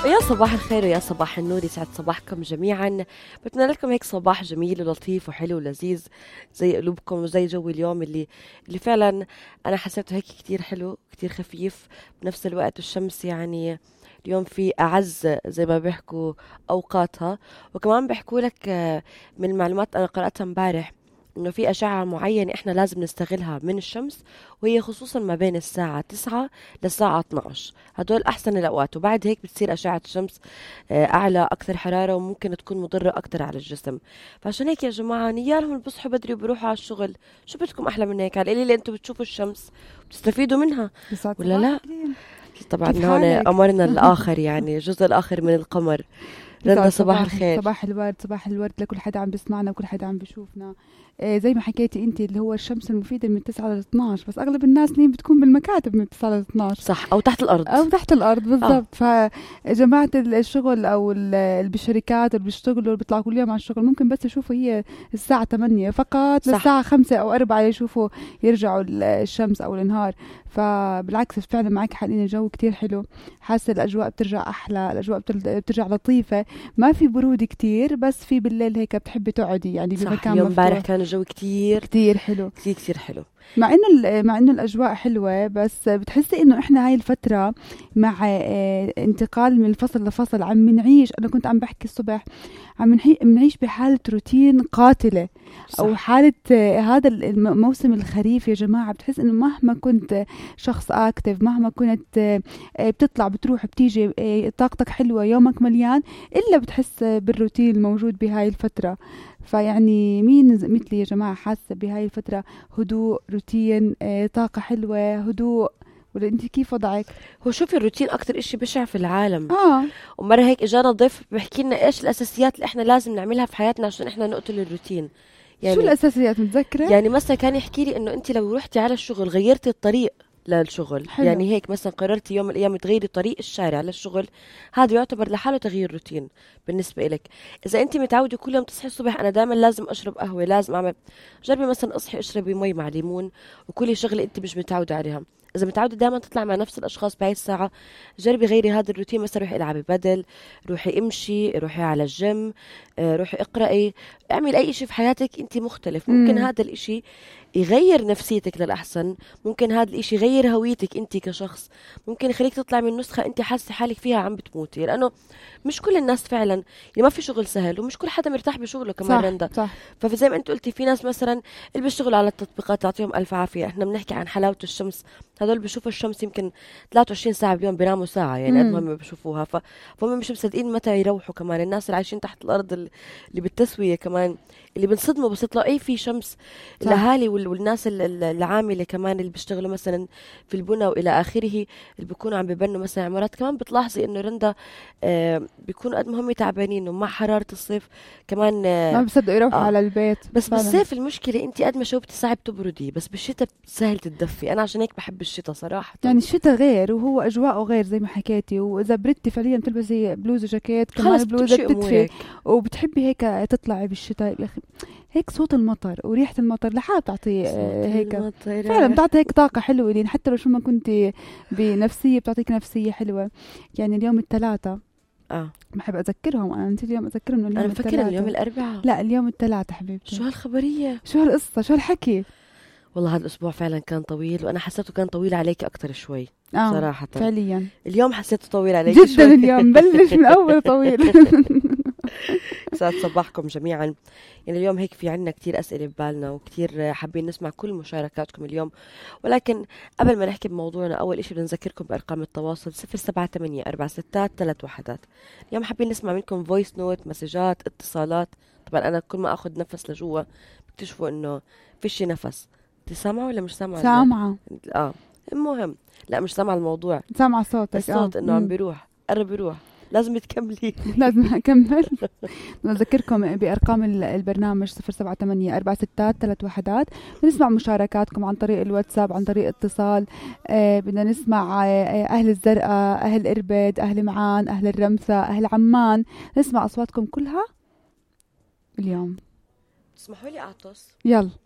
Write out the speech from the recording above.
يا صباح الخير ويا صباح النور، يسعد صباحكم جميعا. بتمنى لكم هيك صباح جميل ولطيف وحلو ولذيذ زي قلوبكم وزي جو اليوم اللي فعلا انا حسيته هيك كتير حلو كتير خفيف بنفس الوقت. الشمس يعني اليوم في أعز زي ما بيحكوا أوقاتها. وكمان بيحكوا لك من المعلومات أنا قرأتها امبارح إنه في أشعة معينة إحنا لازم نستغلها من الشمس، وهي خصوصا ما بين الساعة 9 للساعة 12. هدول أحسن الأوقات، وبعد هيك بتصير أشعة الشمس أعلى أكثر حرارة وممكن تكون مضرة أكثر على الجسم. فعشان هيك يا جماعة نيالهم بيصحوا بدري وبيروحوا على الشغل. شو بدكم أحلى من هيك؟ على القليل أنتوا بتشوفوا الشمس وبتستفيدوا منها يسعد ولا لا؟ صباحك. طبعا كيف هون حالك؟ قمرنا الآخر، يعني الجزء الآخر من القمر. رندا يسعد صباح صباحك، الخير. صباح الورد، صباح الورد لكل حدا عم بيسمعنا وكل حدا عم بيشوفنا. زي ما حكيتي انت اللي هو الشمس المفيدة من 9 ل 12، بس اغلب الناس نيم بتكون بالمكاتب من 9 ل 12 صح، أو تحت الأرض. او تحت الارض بالضبط. فجماعة الشغل او اللي بالشركات اللي بيشتغلوا اللي بيطلعوا كل يوم على الشغل ممكن بس يشوفوا هي الساعة 8 فقط، صح. للساعة 5 او 4 يشوفوا يرجعوا الشمس او النهار. فبالعكس فعلا معك حق، إن الجو كتير حلو، حاسة الأجواء بترجع أحلى، الأجواء بترجع لطيفة، ما في برود كتير، بس في بالليل هيك بتحبي تقعدي يعني صح، بمكان اليوم امبارح مفتوح. كان الجو كتير كتير حلو، كتير كتير حلو. مع انه الاجواء حلوه، بس بتحسي انه احنا هاي الفتره مع انتقال من الفصل لفصل عم نعيش. انا كنت عم بحكي الصبح عم نعيش بحاله روتين قاتله، صح. او حاله هذا الموسم الخريف يا جماعه. بتحس انه مهما كنت شخص اكتف، مهما كنت بتطلع بتروح بتيجي طاقتك حلوه يومك مليان، الا بتحس بالروتين الموجود بهاي الفتره. فيعني مين مثلي يا جماعه حاسه بهاي الفتره هدوء، روتين، طاقة حلوة، هدوء. ولا انت كيف وضعك؟ هو شوفي الروتين أكتر إشي بشع في العالم. اه ومرة هيك إجانا ضيف بحكي لنا إيش الأساسيات اللي إحنا لازم نعملها في حياتنا عشان إحنا نقتل الروتين. شو يعني الاساسيات متذكرة؟ يعني مثلا كان يحكي لي إنه أنت لو رحتي على الشغل غيرتي الطريق للشغل، حلو. يعني هيك مثلا قررتي يوم من الأيام تغيري طريق الشارع للشغل، هذا يعتبر لحاله تغيير روتين بالنسبة إلك. إذا أنت متعودة كل يوم تصحي الصبح أنا دائما لازم أشرب قهوة، لازم أعمل، جربي مثلا اصحي اشربي مي مع ليمون وكلي شغلة أنت مش متعودة عليها. إذا متعودة دائما تطلع مع نفس الأشخاص بهاي الساعة، جربي غيري هذا الروتين. مثلا روحي العبي بدل، روحي امشي، روحي على الجيم، روحي اقرأي، اعمل أي شيء في حياتك أنت مختلف. ممكن هذا الإشي يغير نفسيتك للأحسن، ممكن هذا الإشي يغير هويتك أنت كشخص، ممكن يخليك تطلع من نسخة أنت حاسة حالك فيها عم بتموتي. لأنه مش كل الناس فعلا، يعني ما في شغل سهل ومش كل حدا مرتاح بشغله كمان صح رندا. صح. فزي ما انت قلتي في ناس مثلا اللي بيشتغلوا على التطبيقات يعطيهم الف عافيه. احنا بنحكي عن حلاوه الشمس، هدول بيشوفوا الشمس يمكن 23 ساعه باليوم، بيناموا ساعه يعني قد ما هم بيشوفوها. فهم مش مصدقين متى يروحوا. كمان الناس اللي عايشين تحت الارض اللي بالتسويه كمان اللي بنصدموا بس يطلعوا اي في شمس. صح. الاهالي والناس العامله كمان اللي بيشتغلوا مثلا في البنى والى اخره، اللي بيكونوا عم ببنوا مثلا عمارات، كمان بتلاحظي انه رندا بيكونوا قد ما هم تعبانين ومع حراره الصيف كمان ما بصدقوا يروحوا آه. على البيت. بس فعلا. بالصيف المشكلة انت قد ما شو بتصعب تبردي، بس بالشتاء سهل تتدفي. انا عشان هيك بحب الشتاء صراحة. يعني الشتاء غير وهو اجواءه غير زي ما حكيتي، واذا بردتي فعليا بتلبسي بلوزه جاكيت، كمان خلص البلوزه بتمشي بتدفي، امورك. وبتحبي هيك تطلعي بالشتاء يا اخي. هيك صوت المطر وريحة المطر لحالها بتعطي صوت هيك المطر. فعلا بتعطي هيك طاقة حلوة. يعني حتى لو شو ما كنت بنفسية بتعطيك نفسية حلوة. يعني اليوم الثلاثة اه بحب أذكرهم، أنا نسيت اليوم أذكرهم إنه انا اليوم مفكرة الثلاثة. اليوم الاربعاء. لا اليوم الثلاثة حبيبتي. شو هالخبرية؟ شو هالقصة، شو هالحكي؟ والله هذا الاسبوع فعلا كان طويل، وانا حسيته كان طويل عليك اكتر شوي. صراحة فعليا اليوم حسيته طويل عليك جدا شوي. اليوم بلش من أول طويل. سعد صباحكم جميعا. يعني اليوم هيك في عنا كتير أسئلة ببالنا وكتير حابين نسمع كل مشاركاتكم اليوم. ولكن قبل ما نحكي بموضوعنا، أول إشي بنذكركم بأرقام التواصل 078 4 6 3 1. اليوم حابين نسمع منكم فويس نوت، مسجات، اتصالات. طبعا أنا كل ما أخذ نفس لجوا بتكتشفوا إنه فيش نفس. انت سامعة ولا مش سامعة؟ سامعة. المهم لا مش سامعة الموضوع، سامعة صوتك. الصوت إنه عم بيروح، قرب يروح، لازم تكملي. لازم أكمل. نذكركم بأرقام البرنامج 078 4 6 3 1. بنسمع مشاركاتكم عن طريق الواتساب، عن طريق اتصال. بدنا نسمع أهل الزرقاء، أهل إربد، أهل معان، أهل الرمثة، أهل عمان. نسمع أصواتكم كلها اليوم. تسمحوا لي أعطس؟ يلا.